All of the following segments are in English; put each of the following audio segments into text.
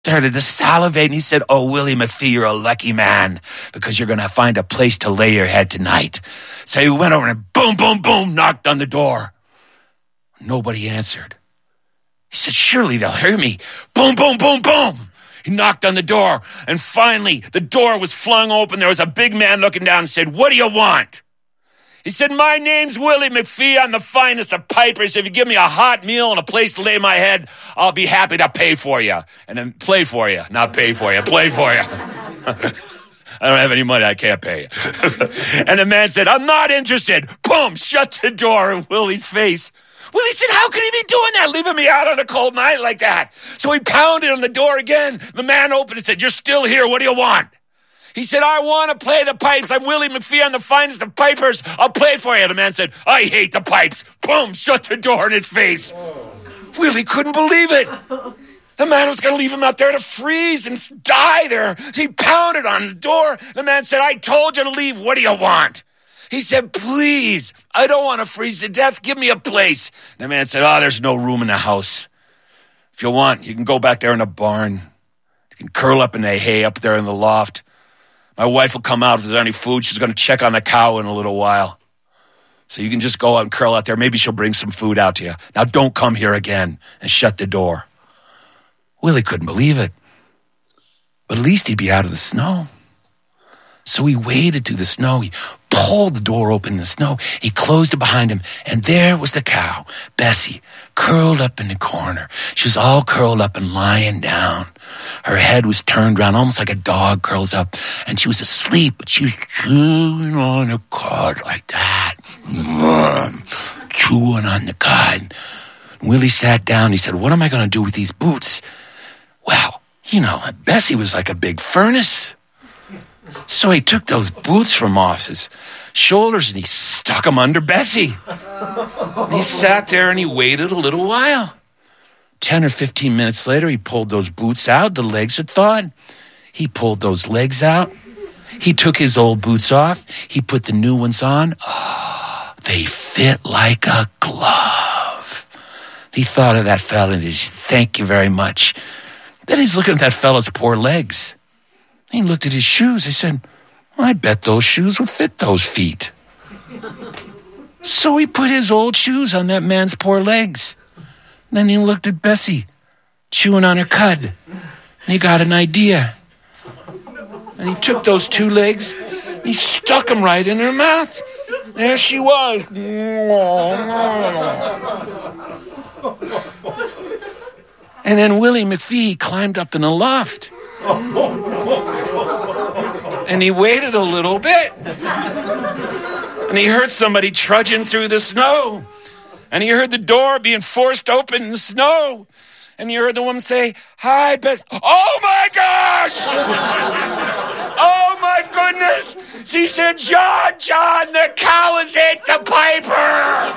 started to salivate, and he said, "Oh, Willie McPhee, you're a lucky man because you're going to find a place to lay your head tonight." So he went over and boom, boom, boom, knocked on the door. Nobody answered. He said, "Surely they'll hear me." Boom, boom, boom, boom. He knocked on the door, and finally the door was flung open. There was a big man looking down and said, "What do you want?" He said, "My name's Willie McPhee. I'm the finest of pipers. If you give me a hot meal and a place to lay my head, I'll be happy to pay for you." And then play for you, not pay for you, play for you. I don't have any money, I can't pay you. And the man said, "I'm not interested." Boom, shut the door in Willie's face. Willie said, "How could he be doing that, leaving me out on a cold night like that?" So he pounded on the door again. The man opened and said, "You're still here. What do you want?" He said, "I want to play the pipes. I'm Willie McPhee. I'm the finest of pipers. I'll play for you." The man said, "I hate the pipes." Boom, shut the door in his face. Willie couldn't believe it. The man was going to leave him out there to freeze and die there. He pounded on the door. The man said, "I told you to leave. What do you want?" He said, "Please, I don't want to freeze to death. Give me a place." And the man said, "Oh, there's no room in the house. If you want, you can go back there in the barn. You can curl up in the hay up there in the loft. My wife will come out if there's any food. She's going to check on the cow in a little while. So you can just go out and curl out there. Maybe she'll bring some food out to you. Now don't come here again," and shut the door. Willie couldn't believe it. But at least he'd be out of the snow. So he waded through the snow. He pulled the door open in the snow. He closed it behind him. And there was the cow, Bessie, curled up in the corner. She was all curled up and lying down. Her head was turned around, almost like a dog curls up. And she was asleep, but she was chewing on the cud like that. Chewing on the cud. Willie sat down. He said, "What am I going to do with these boots?" Well, Bessie was like a big furnace. So he took those boots from off his shoulders and he stuck them under Bessie. And he sat there and he waited a little while. 10 or 15 minutes later, he pulled those boots out. The legs had thawed. He pulled those legs out. He took his old boots off. He put the new ones on. Oh, they fit like a glove. He thought of that fella and he said, "Thank you very much." Then he's looking at that fella's poor legs. He looked at his shoes. He said, "I bet those shoes would fit those feet." So he put his old shoes on that man's poor legs. Then he looked at Bessie, chewing on her cud. And he got an idea. And he took those two legs, he stuck them right in her mouth. There she was. And then Willie McPhee climbed up in the loft. And he waited a little bit. And he heard somebody trudging through the snow. And he heard the door being forced open in the snow. And he heard the woman say, "Hi, Bess." "Oh, my gosh!" "Oh, my goodness!" She said, John, the cow has ate the piper."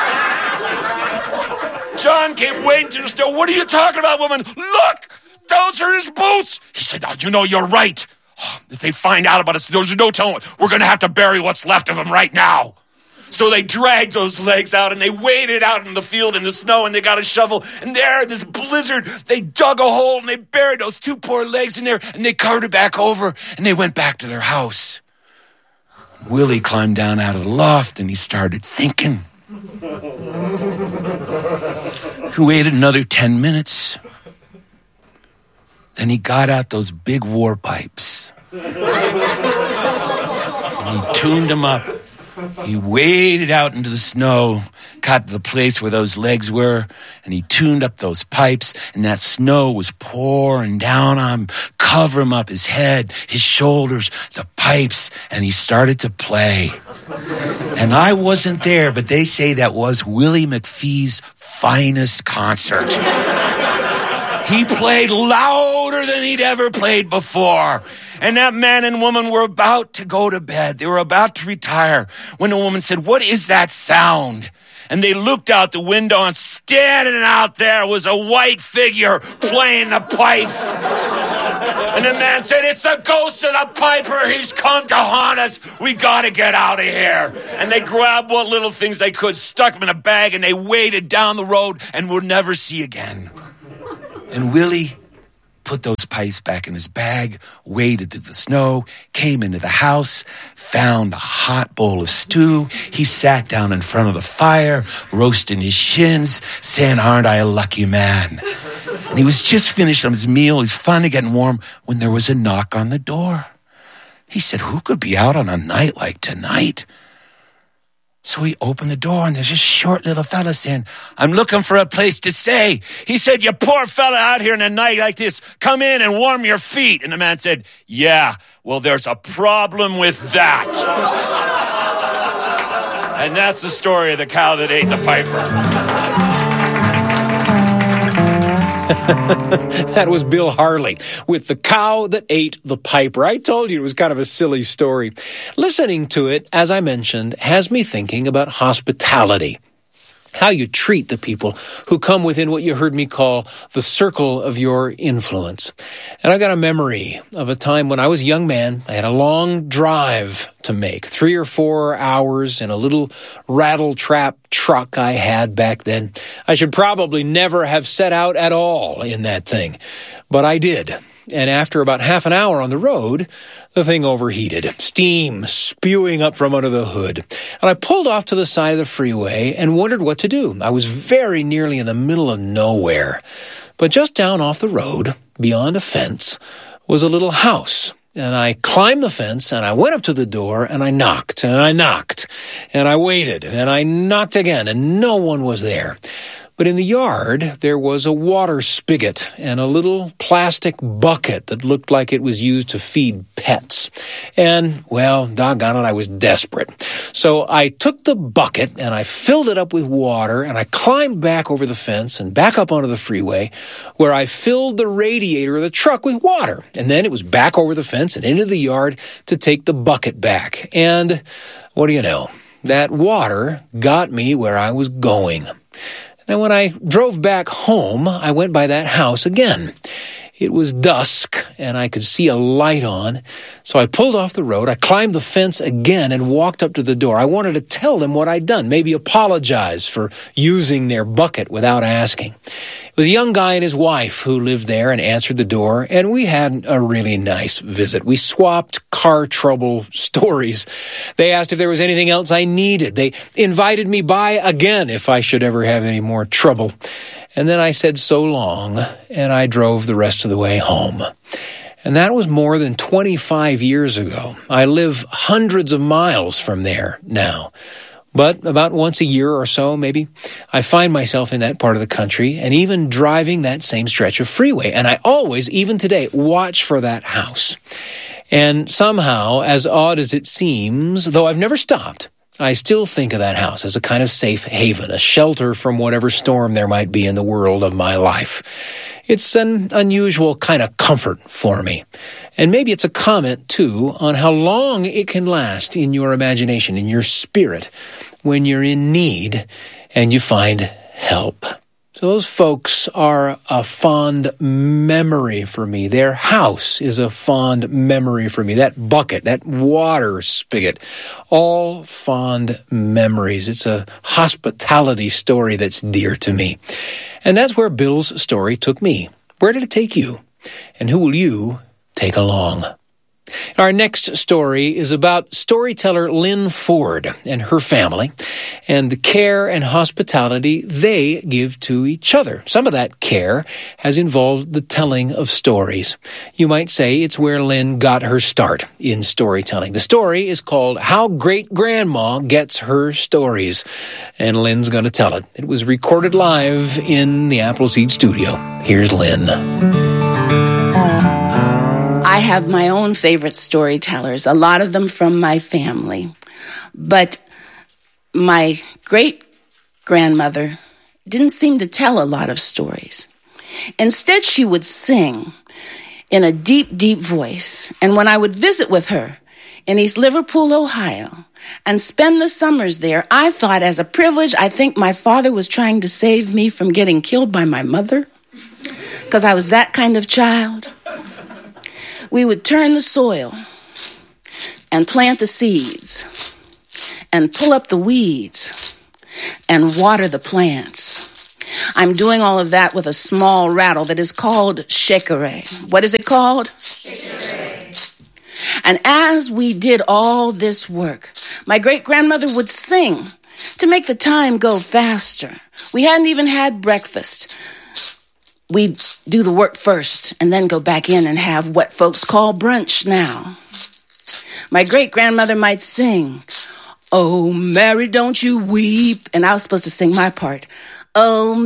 John came wading through the snow. "What are you talking about, woman?" "Look, those are his boots." He said, "Oh, you're right. If they find out about us, there's no telling. We're going to have to bury what's left of them right now." So they dragged those legs out and they waded out in the field in the snow and they got a shovel. And there in this blizzard, they dug a hole and they buried those two poor legs in there and they covered it back over and they went back to their house. Willie climbed down out of the loft and he started thinking. He waited another 10 minutes. Then he got out those big war pipes. And he tuned them up. He waded out into the snow, got to the place where those legs were, and he tuned up those pipes, and that snow was pouring down on him, covering up his head, his shoulders, the pipes, and he started to play. And I wasn't there, but they say that was Willie McPhee's finest concert. He played louder than he'd ever played before. And that man and woman were about to go to bed. They were about to retire when the woman said, "What is that sound?" And they looked out the window and standing out there was a white figure playing the pipes. And the man said, "It's the ghost of the piper. He's come to haunt us. We got to get out of here." And they grabbed what little things they could, stuck them in a bag, and they waded down the road and would never see again. And Willie put those pipes back in his bag, waded through the snow, came into the house, found a hot bowl of stew. He sat down in front of the fire, roasting his shins, saying, "Aren't I a lucky man?" And he was just finished on his meal. He's finally getting warm when there was a knock on the door. He said, "Who could be out on a night like tonight?" So he opened the door, and there's this short little fella saying, "I'm looking for a place to stay." He said, "You poor fella out here in a night like this, come in and warm your feet." And the man said, "Yeah, well, there's a problem with that." And that's the story of the cow that ate the piper. That was Bill Harley with The Cow That Ate the Piper. I told you it was kind of a silly story. Listening to it, as I mentioned, has me thinking about hospitality. How you treat the people who come within what you heard me call the circle of your influence. And I got a memory of a time when I was a young man. I had a long drive to make, 3 or 4 hours in a little rattle-trap truck I had back then. I should probably never have set out at all in that thing, but I did. And after about half an hour on the road, the thing overheated, steam spewing up from under the hood. And I pulled off to the side of the freeway and wondered what to do. I was very nearly in the middle of nowhere. But just down off the road, beyond a fence, was a little house. And I climbed the fence, and I went up to the door, and I knocked, and I knocked, and I waited, and I knocked again, and no one was there. But in the yard, there was a water spigot and a little plastic bucket that looked like it was used to feed pets. And, well, doggone it, I was desperate. So I took the bucket and I filled it up with water, and I climbed back over the fence and back up onto the freeway, where I filled the radiator of the truck with water. And then it was back over the fence and into the yard to take the bucket back. And what do you know? That water got me where I was going. Now, when I drove back home, I went by that house again. It was dusk, and I could see a light on. So I pulled off the road, I climbed the fence again, and walked up to the door. I wanted to tell them what I'd done, maybe apologize for using their bucket without asking. It was a young guy and his wife who lived there and answered the door, and we had a really nice visit. We swapped car trouble stories. They asked if there was anything else I needed. They invited me by again if I should ever have any more trouble. And then I said so long, and I drove the rest of the way home. And that was more than 25 years ago. I live hundreds of miles from there now. But about once a year or so, maybe, I find myself in that part of the country and even driving that same stretch of freeway. And I always, even today, watch for that house. And somehow, as odd as it seems, though I've never stopped, I still think of that house as a kind of safe haven, a shelter from whatever storm there might be in the world of my life. It's an unusual kind of comfort for me. And maybe it's a comment, too, on how long it can last in your imagination, in your spirit, when you're in need and you find help. So those folks are a fond memory for me. Their house is a fond memory for me. That bucket, that water spigot, all fond memories. It's a hospitality story that's dear to me. And that's where Bill's story took me. Where did it take you? And who will you take along? Our next story is about storyteller Lynn Ford and her family and the care and hospitality they give to each other. Some of that care has involved the telling of stories. You might say it's where Lynn got her start in storytelling. The story is called How Great Grandma Gets Her Stories, and Lynn's going to tell it. It was recorded live in the Appleseed studio. Here's Lynn. I have my own favorite storytellers, a lot of them from my family. But my great-grandmother didn't seem to tell a lot of stories. Instead, she would sing in a deep, deep voice. And when I would visit with her in East Liverpool, Ohio, and spend the summers there, I thought as a privilege, I think my father was trying to save me from getting killed by my mother, because I was that kind of child. We would turn the soil and plant the seeds and pull up the weeds and water the plants. I'm doing all of that with a small rattle that is called shekere. What is it called? Shekere. And as we did all this work, my great-grandmother would sing to make the time go faster. We hadn't even had breakfast. We'd do the work first and then go back in and have what folks call brunch now. My great-grandmother might sing, "Oh, Mary, don't you weep." And I was supposed to sing my part. "Oh,